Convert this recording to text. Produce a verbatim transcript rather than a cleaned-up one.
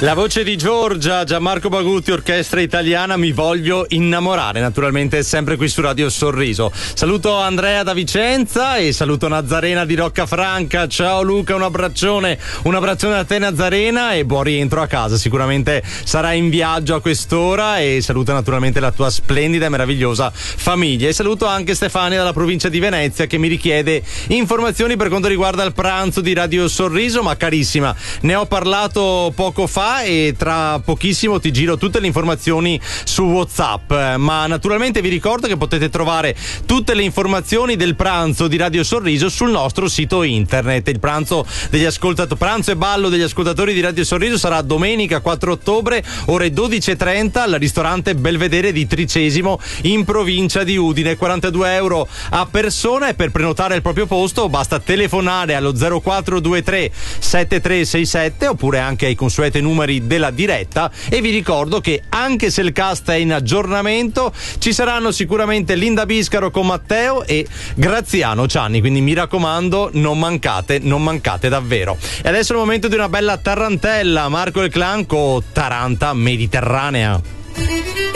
La voce di Giorgia, Gianmarco Bagutti, orchestra italiana, Mi voglio innamorare, naturalmente sempre qui su Radio Sorriso. Saluto Andrea da Vicenza e saluto Nazarena di Roccafranca. Ciao Luca, un abbraccione, un abbraccione a te Nazarena e buon rientro a casa. Sicuramente sarai in viaggio a quest'ora e saluto naturalmente la tua splendida e meravigliosa famiglia. E saluto anche Stefania dalla provincia di Venezia che mi richiede informazioni per quanto riguarda il pranzo di Radio Sorriso, ma carissima, ne ho parlato poco fa e tra pochissimo ti giro tutte le informazioni su WhatsApp, ma naturalmente vi ricordo che potete trovare tutte le informazioni del pranzo di Radio Sorriso sul nostro sito internet. Il pranzo degli ascoltatori, pranzo e ballo degli ascoltatori di Radio Sorriso sarà domenica quattro ottobre ore dodici e trenta al ristorante Belvedere di Tricesimo in provincia di Udine. quarantadue euro a persona e per prenotare il proprio posto basta telefonare allo zero quattro due tre sette tre sei sette oppure anche ai consueti numeri della diretta. E vi ricordo che anche se il cast è in aggiornamento ci saranno sicuramente Linda Biscaro con Matteo e Graziano Cianni, quindi mi raccomando non mancate, non mancate davvero. E adesso è il momento di una bella tarantella, Marco il Clan con Taranta Mediterranea.